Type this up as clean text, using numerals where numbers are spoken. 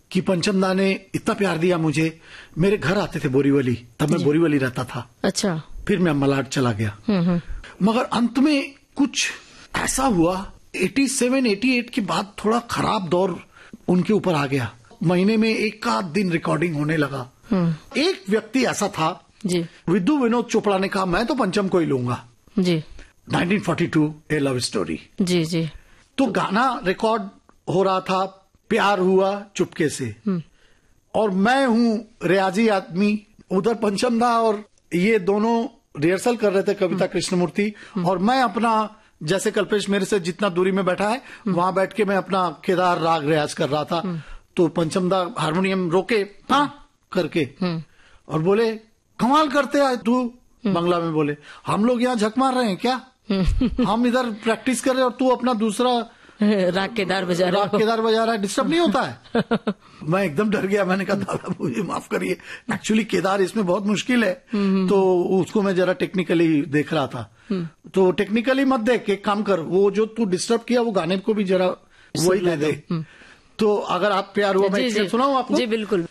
कि पंचम दा ने इतना प्यार दिया मुझे। मेरे घर आते थे बोरीवली, तब मैं बोरीवली रहता था। अच्छा। फिर मैं मलाड चला गया। मगर अंत में कुछ ऐसा हुआ 87-88 के बाद थोड़ा खराब दौर उनके ऊपर आ गया। महीने में एक आध दिन रिकॉर्डिंग होने लगा। एक व्यक्ति ऐसा था जी, विद्यु विनोद चोपड़ा ने कहा मैं तो पंचम को ही लूंगा जी। 1942 ए लव स्टोरी। जी जी। तो गाना रिकॉर्ड हो रहा था, प्यार हुआ चुपके से, और मैं हूं रियाजी आदमी, उधर पंचम दा और ये दोनों रिहर्सल कर रहे थे, कविता कृष्णमूर्ति, और मैं अपना जैसे कल्पेश मेरे से जितना दूरी में बैठा है वहां बैठ के मैं अपना केदार राग रियाज कर रहा था। तो पंचम दा हारमोनियम रोके हाँ करके और बोले कमाल करते हैं तू, बंगला में बोले हम लोग यहाँ झक मार रहे हैं क्या, हम इधर प्रैक्टिस कर रहे हैं और तू अपना दूसरा राग केदार बजा रहा है, डिस्टर्ब नहीं होता है। मैं एकदम डर गया, मैंने कहा दादा मुझे माफ करिए, एक्चुअली केदार इसमें बहुत मुश्किल है। तो उसको मैं जरा टेक्निकली देख रहा था। तो टेक्निकली मत देख, एक काम कर, वो जो तू डिस्टर्ब किया वो गाने को भी जरा वही दे दे। तो अगर आप प्यार हुआ मैं सुनाऊं आपको? जी बिल्कुल।